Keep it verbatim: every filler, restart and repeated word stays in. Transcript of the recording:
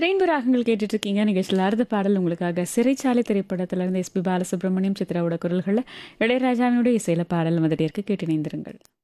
Rainbow ராகங்கள் கேட்டுட்டு இருக்கீங்க. நிகழ்ச்சியில் அடுத்த பாடல் உங்களுக்காக சிறைச்சாலை திரைப்படத்திலிருந்து எஸ்பி பாலசுப்ரமணியம் சித்ராவோட குரல்களில் இளையராஜாவினுடைய இசையில பாடல் வந்துட்டு இருக்கு. கேட்டு இணைந்திருங்கள்.